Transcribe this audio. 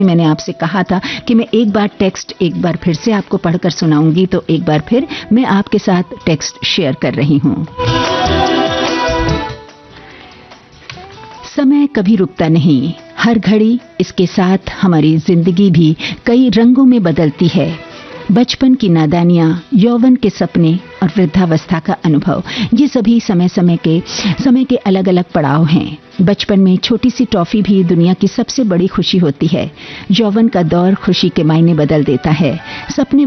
मैंने आपसे कहा था कि मैं एक बार टेक्स्ट एक बार फिर से आपको पढ़कर सुनाऊंगी, तो एक बार फिर मैं आपके साथ टेक्स्ट शेयर कर रही हूं। समय कभी रुकता नहीं, हर घड़ी इसके साथ हमारी जिंदगी भी कई रंगों में बदलती है। बचपन की नादानियां, यौवन के सपने और वृद्धावस्था का अनुभव, ये सभी समय के अलग अलग पड़ाव हैं। बचपन में छोटी सी टॉफी भी दुनिया की सबसे बड़ी खुशी होती है। यौवन का दौर खुशी के मायने बदल देता है। सपने